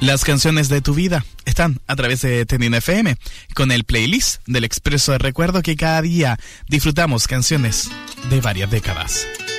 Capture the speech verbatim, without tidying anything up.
Las canciones de tu vida están a través de Tenin F M, con el playlist del Expreso de Recuerdo, que cada día disfrutamos canciones de varias décadas.